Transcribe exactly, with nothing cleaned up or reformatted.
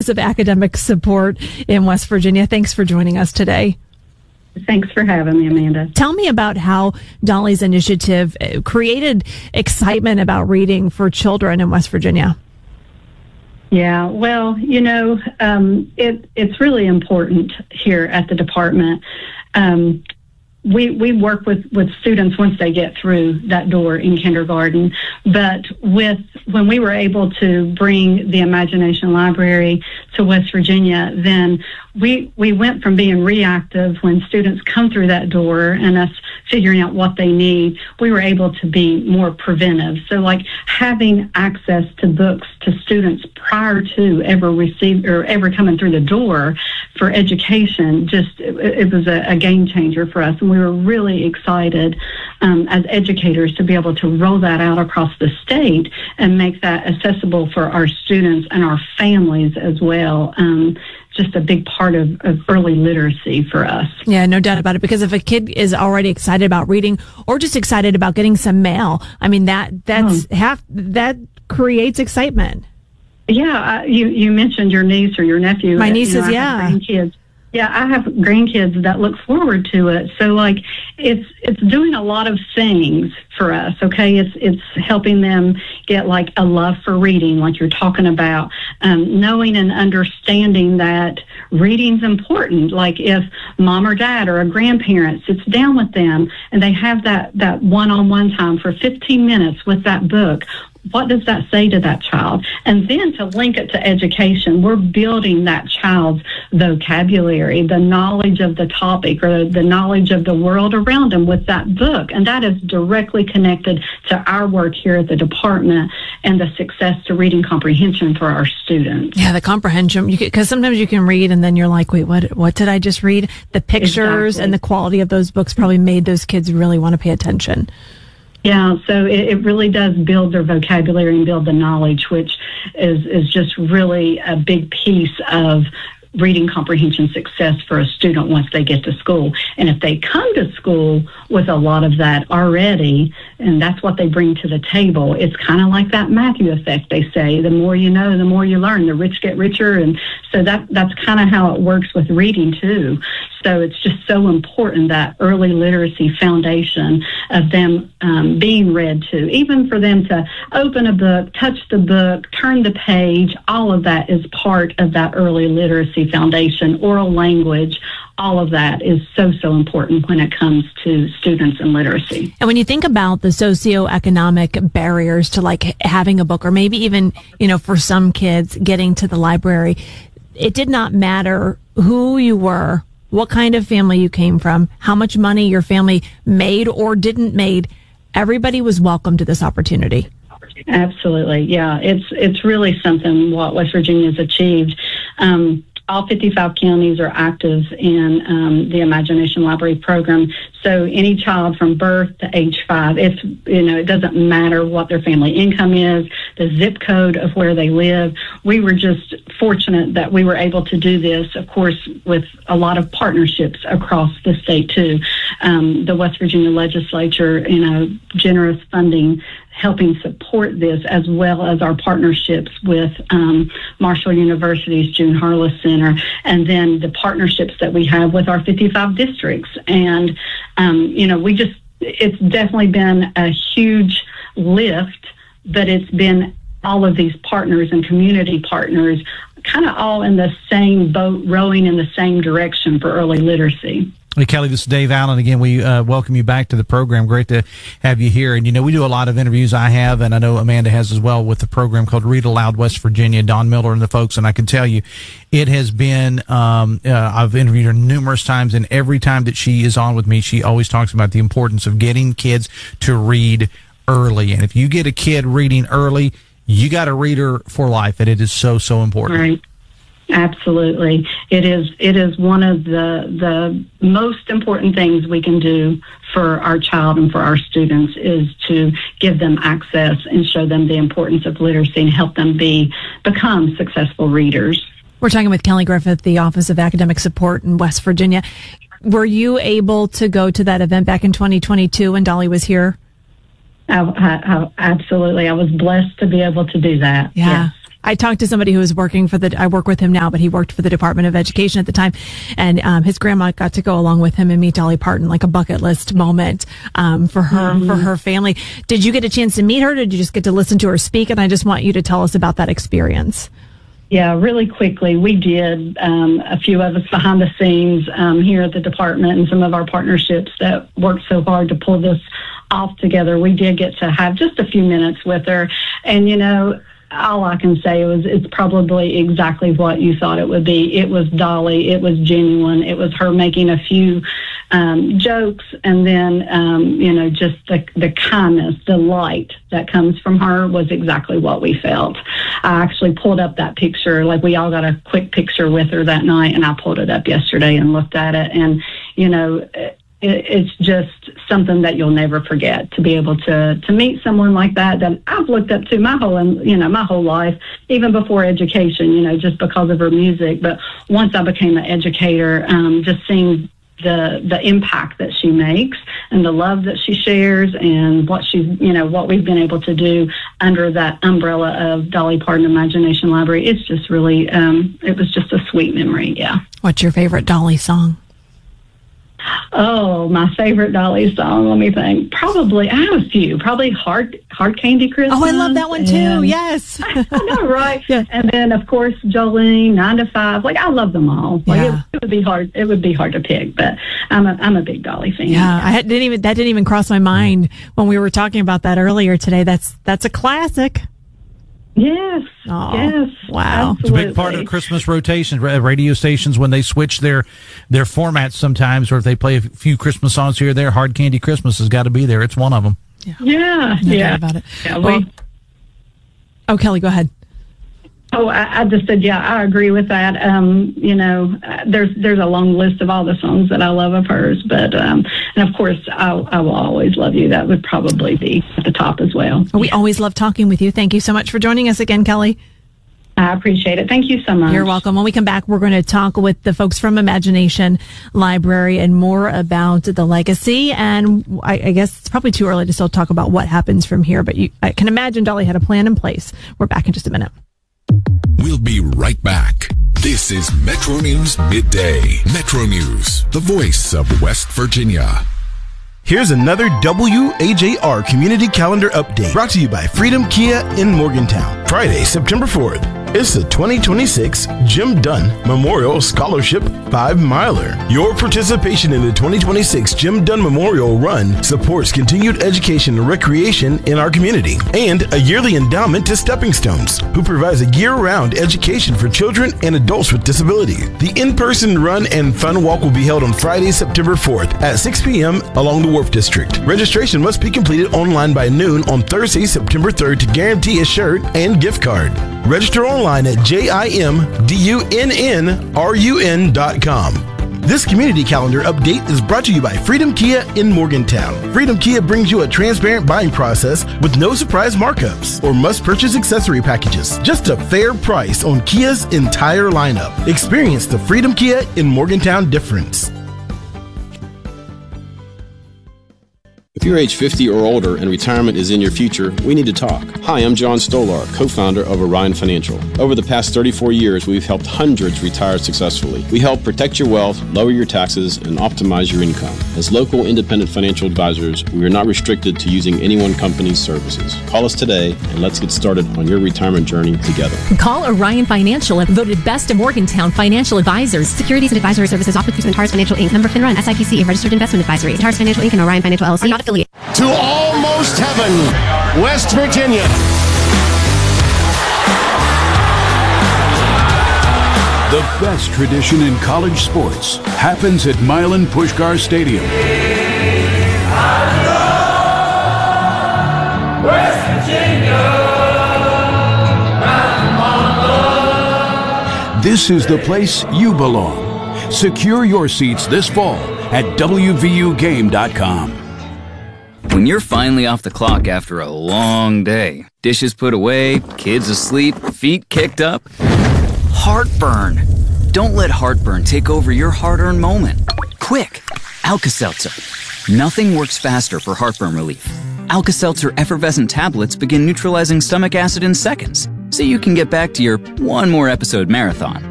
of Academic Support in West Virginia. Thanks for joining us today. Thanks for having me, Amanda. Tell me about how Dolly's initiative created excitement about reading for children in West Virginia. Yeah, well, you know, um, it, it's really important here at the department. Um, we we work with, with students once they get through that door in kindergarten, but with when we were able to bring the Imagination Library to West Virginia, then we we went from being reactive when students come through that door and us figuring out what they need, we were able to be more preventive. So like having access to books to students prior to ever receive or ever coming through the door for education, just it, it was a, a game changer for us. And we were really excited um, as educators to be able to roll that out across the state and make that accessible for our students and our families as well. Um, just a big part of, of early literacy for us. Yeah, no doubt about it. Because if a kid is already excited about reading or just excited about getting some mail, I mean, that that's oh. half, that creates excitement. Yeah, uh, you, you mentioned your niece or your nephew. My nieces, you know, yeah. Grandkids. Yeah, I have grandkids that look forward to it. So, like, it's it's doing a lot of things for us. Okay, it's it's helping them get like a love for reading, like you're talking about, um, knowing and understanding that reading's important. Like if mom or dad or a grandparent sits down with them and they have that that one-on-one time for fifteen minutes with that book. What does that say to that child? And then to link it to education, we're building that child's vocabulary, the knowledge of the topic or the knowledge of the world around them with that book. And that is directly connected to our work here at the department and the success to reading comprehension for our students. Yeah, the comprehension, because sometimes you can read and then you're like, wait, what, what did I just read? The pictures exactly. and the quality of those books probably made those kids really want to pay attention. Yeah, so it, it really does build their vocabulary and build the knowledge, which is, is just really a big piece of reading comprehension success for a student once they get to school. And if they come to school with a lot of that already, and that's what they bring to the table, it's kind of like that Matthew effect, they say. The more you know, the more you learn. The rich get richer. And so that that's kind of how it works with reading, too. So it's just so important, that early literacy foundation of them um, being read to, even for them to open a book, touch the book, turn the page, all of that is part of that early literacy foundation. Oral language, all of that is so, so important when it comes to students and literacy. And when you think about the socioeconomic barriers to like having a book, or maybe even, you know, for some kids getting to the library, it did not matter who you were, what kind of family you came from, how much money your family made or didn't made. Everybody was welcome to this opportunity. Absolutely. Yeah, it's it's really something what West Virginia has achieved. Um, all fifty-five counties are active in um, the Imagination Library program. So any child from birth to age five, it's, you know, it doesn't matter what their family income is, the zip code of where they live. We were just fortunate that we were able to do this, of course, with a lot of partnerships across the state, too. Um, the West Virginia legislature, you know, generous funding helping support this, as well as our partnerships with um, Marshall University's June Harless Center, and then the partnerships that we have with our fifty-five districts. And, um, you know, we just, it's definitely been a huge lift, but it's been all of these partners and community partners kind of all in the same boat, rowing in the same direction for early literacy. Hey, Kelly, this is Dave Allen. Again, we uh, welcome you back to the program. Great to have you here. And, you know, we do a lot of interviews. I have, and I know Amanda has as well, with the program called Read Aloud West Virginia, Don Miller and the folks. And I can tell you, it has been, um, uh, I've interviewed her numerous times, and every time that she is on with me, she always talks about the importance of getting kids to read early. And if you get a kid reading early, you got a reader for life, and it is so, so important. Right. Absolutely. It is it is one of the the most important things we can do for our child and for our students, is to give them access and show them the importance of literacy and help them be become successful readers. We're talking with Kelly Griffith, the Office of Academic Support in West Virginia. Were you able to go to that event back in twenty twenty-two when Dolly was here? I, I, I, absolutely. I was blessed to be able to do that. Yeah. Yes. I talked to somebody who was working for the, I work with him now, but he worked for the Department of Education at the time. And, um, his grandma got to go along with him and meet Dolly Parton, like a bucket list moment, um, for her, mm-hmm. for her family. Did you get a chance to meet her? Or did you just get to listen to her speak? And I just want you to tell us about that experience. Yeah, really quickly, we did, um, a few of us behind the scenes, um, here at the department and some of our partnerships that worked so hard to pull this off together. We did get to have just a few minutes with her. And, you know, all I can say was it's probably exactly what you thought it would be. It was Dolly. It was genuine. It was her making a few um, jokes, and then, um, you know, just the, the kindness, the light that comes from her was exactly what we felt. I actually pulled up that picture. Like, we all got a quick picture with her that night, and I pulled it up yesterday and looked at it. And, you know, it, it's just something that you'll never forget, to be able to, to meet someone like that, that I've looked up to my whole, you know, my whole life, even before education, you know, just because of her music. But once I became an educator, um, just seeing the, the impact that she makes and the love that she shares and what she's, you know, what we've been able to do under that umbrella of Dolly Parton Imagination Library, it's just really, um, it was just a sweet memory. Yeah. What's your favorite Dolly song? Oh, my favorite Dolly song. Let me think. Probably, I have a few. Probably Hard Hard Candy Christmas. Oh, I love that one too. Yes. I know, right? Yeah. And then, of course, Jolene, Nine to Five. Like, I love them all. Like, yeah. it, it would be hard. It would be hard to pick, but I'm a I'm a big Dolly fan. Yeah, I didn't even that didn't even cross my mind when we were talking about that earlier today. That's that's a classic. Yes. Oh, yes. Wow. Absolutely. It's a big part of Christmas rotations. Radio stations, when they switch their their formats sometimes, or if they play a few Christmas songs here or there, Hard Candy Christmas has got to be there. It's one of them. Yeah. Yeah. No yeah. doubt about it. Yeah, well, we, oh, Kelly, go ahead. Oh, I, I just said, yeah, I agree with that. Um, you know, uh, there's there's a long list of all the songs that I love of hers, but um, and of course, I, I will always love you. That would probably be at the top as well. We always love talking with you. Thank you so much for joining us again, Kelly. I appreciate it. Thank you so much. You're welcome. When we come back, we're going to talk with the folks from Imagination Library and more about the legacy. And I, I guess it's probably too early to still talk about what happens from here, but you, I can imagine Dolly had a plan in place. We're back in just a minute. We'll be right back. This is Metro News Midday. Metro News, the voice of West Virginia. Here's another W A J R Community Calendar Update brought to you by Freedom Kia in Morgantown. Friday, September fourth. It's the twenty twenty-six Jim Dunn Memorial Scholarship five miler. Your participation in the twenty twenty-six Jim Dunn Memorial Run supports continued education and recreation in our community, and a yearly endowment to Stepping Stones, who provides a year-round education for children and adults with disability. The in-person run and fun walk will be held on Friday, September fourth at six p.m. along the Wharf District. Registration must be completed online by noon on Thursday, September third to guarantee a shirt and gift card. Register online at J I M D U N N R U N dot com. This community calendar update is brought to you by Freedom Kia in Morgantown. Freedom Kia brings you a transparent buying process with no surprise markups or must-purchase accessory packages. Just a fair price on Kia's entire lineup. Experience the Freedom Kia in Morgantown difference. If you're age fifty or older and retirement is in your future, we need to talk. Hi, I'm John Stolar, co-founder of Orion Financial. Over the past thirty-four years, we've helped hundreds retire successfully. We help protect your wealth, lower your taxes, and optimize your income. As local independent financial advisors, we are not restricted to using any one company's services. Call us today and let's get started on your retirement journey together. Call Orion Financial and voted best of Morgantown financial advisors. Securities and advisory services offered through Antares Financial Incorporated. Member FINRA and S I P C, a registered investment advisory. Antares Financial Incorporated and Orion Financial L L C, not affiliated. To almost heaven, West Virginia. The best tradition in college sports happens at Milan Puskar Stadium. West Virginia. This is the place you belong. Secure your seats this fall at W V U game dot com. When you're finally off the clock after a long day, dishes put away, kids asleep, feet kicked up, heartburn. Don't let heartburn take over your hard-earned moment. Quick, Alka-Seltzer. Nothing works faster for heartburn relief. Alka-Seltzer effervescent tablets begin neutralizing stomach acid in seconds. so you can get back to your one more episode marathon.